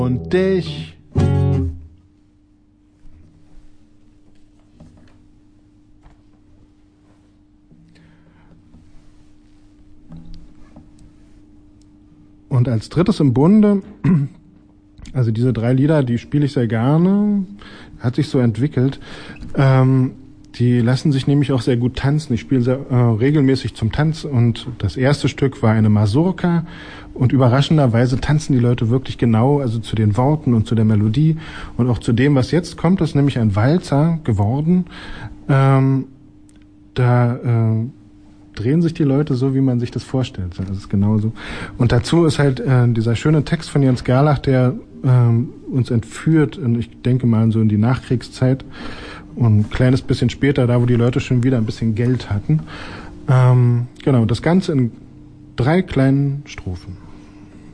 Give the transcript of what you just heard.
und dich. Und als drittes im Bunde, also diese 3 Lieder, die spiele ich sehr gerne, hat sich so entwickelt. Die lassen sich nämlich auch sehr gut tanzen. Ich spiele sehr regelmäßig zum Tanz und das erste Stück war eine Mazurka und überraschenderweise tanzen die Leute wirklich genau, also zu den Worten und zu der Melodie und auch zu dem, was jetzt kommt, ist nämlich ein Walzer geworden. Drehen sich die Leute so, wie man sich das vorstellt. Das ist genauso. Und dazu ist halt dieser schöne Text von Jens Gerlach, der uns entführt, und ich denke mal so in die Nachkriegszeit und ein kleines bisschen später, da wo die Leute schon wieder ein bisschen Geld hatten. Genau, das Ganze in 3 kleinen Strophen.